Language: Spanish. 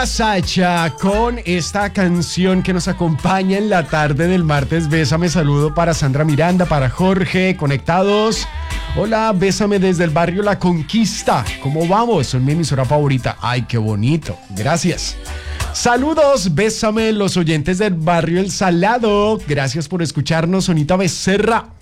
Llegaba Sacha con esta canción que nos acompaña en la tarde del martes. Bésame, saludo para Sandra Miranda, para Jorge, conectados. Hola, bésame desde el barrio La Conquista. ¿Cómo vamos? Son mi emisora favorita. Ay, qué bonito. Gracias. Saludos, bésame los oyentes del barrio El Salado. Gracias por escucharnos, Sonita Becerra.